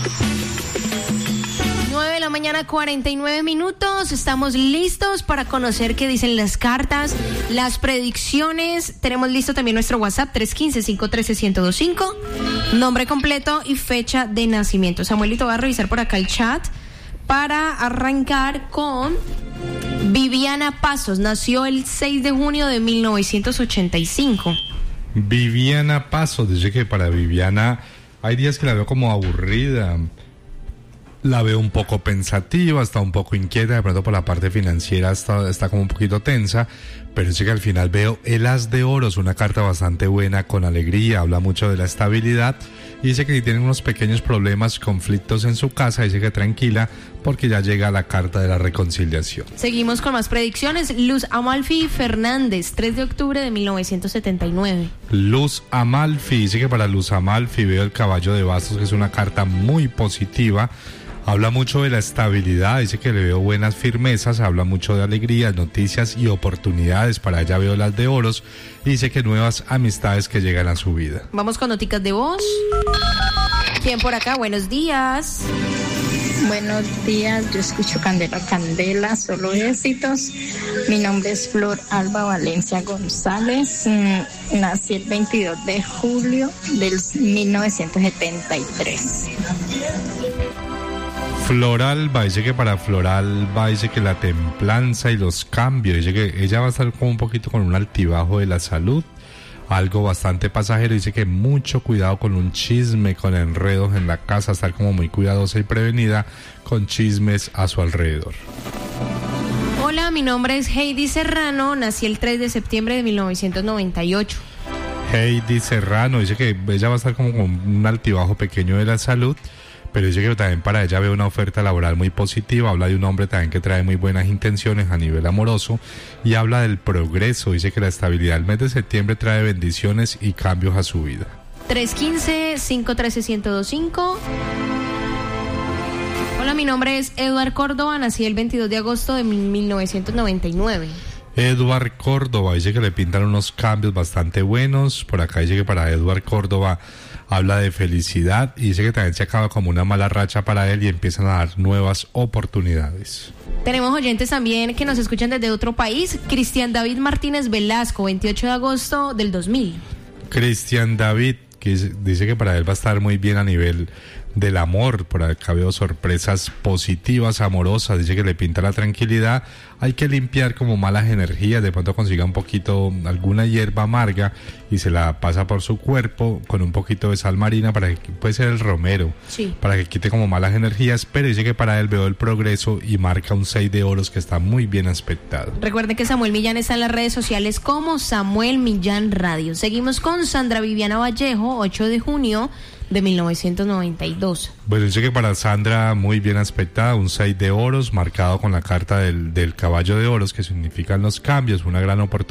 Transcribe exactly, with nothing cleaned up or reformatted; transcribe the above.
nueve de la mañana, cuarenta y nueve minutos. Estamos listos para conocer qué dicen las cartas, las predicciones. Tenemos listo también nuestro WhatsApp tres uno cinco, cinco uno tres, uno cero dos cinco. Nombre completo y fecha de nacimiento. Samuelito va a revisar por acá el chat para arrancar con Viviana Pasos. Nació el seis de junio de mil novecientos ochenta y cinco. Viviana Pasos, dice que para Viviana hay días que la veo como aburrida. La veo un poco pensativa, está un poco inquieta, de pronto por la parte financiera está, está como un poquito tensa, pero sí que al final veo el As de Oros, una carta bastante buena, con alegría, habla mucho de la estabilidad, y dice que si tienen unos pequeños problemas, conflictos en su casa, dice que tranquila, porque ya llega la carta de la reconciliación. Seguimos con más predicciones. Luz Amalfi Fernández, tres de octubre de mil novecientos setenta y nueve. Luz Amalfi, dice que para Luz Amalfi veo el Caballo de Bastos, que es una carta muy positiva. Habla mucho de la estabilidad, dice que le veo buenas firmezas, habla mucho de alegrías, noticias y oportunidades. Para ella veo las de Oros, y dice que nuevas amistades que llegan a su vida. Vamos con noticas de voz. ¿Quién por acá? Buenos días. Buenos días, yo escucho Candela Candela, solo éxitos. Mi nombre es Flor Alba Valencia González. Mm, nací el veintidós de julio del mil novecientos setenta y tres. Floralba, dice que para Floralba dice que la templanza y los cambios, dice que ella va a estar como un poquito con un altibajo de la salud, algo bastante pasajero. Dice que mucho cuidado con un chisme, con enredos en la casa, estar como muy cuidadosa y prevenida con chismes a su alrededor. Hola, mi nombre es Heidi Serrano, nací el tres de septiembre de mil novecientos noventa y ocho. Heidi Serrano, dice que ella va a estar como con un altibajo pequeño de la salud, pero dice que también para ella ve una oferta laboral muy positiva. Habla de un hombre también que trae muy buenas intenciones a nivel amoroso, y habla del progreso. Dice que la estabilidad del mes de septiembre trae bendiciones y cambios a su vida. tres uno cinco, cinco uno tres, uno cero dos cinco. Hola, mi nombre es Eduard Córdoba, nací el veintidós de agosto de mil novecientos noventa y nueve. Eduard Córdoba, dice que le pintan unos cambios bastante buenos. Por acá dice que para Eduard Córdoba habla de felicidad, y dice que también se acaba como una mala racha para él y empiezan a dar nuevas oportunidades. Tenemos oyentes también que nos escuchan desde otro país. Cristian David Martínez Velasco, veintiocho de agosto del dos mil. Cristian David, que dice que para él va a estar muy bien a nivel del amor. Por acá veo sorpresas positivas, amorosas. Dice que le pinta la tranquilidad. Hay que limpiar como malas energías. De pronto consiga un poquito, alguna hierba amarga, y se la pasa por su cuerpo con un poquito de sal marina, para que, puede ser el romero, sí, para que quite como malas energías. Pero dice que para él veo el progreso, y marca un seis de oros que está muy bien aspectado. Recuerden que Samuel Millán está en las redes sociales como Samuel Millán Radio. Seguimos con Sandra Viviana Vallejo, ocho de junio de mil novecientos noventa y dos. Bueno, dice que para Sandra muy bien aspectada, un seis de oros marcado con la carta del, del Caballo de Oros, que significan los cambios, una gran oportunidad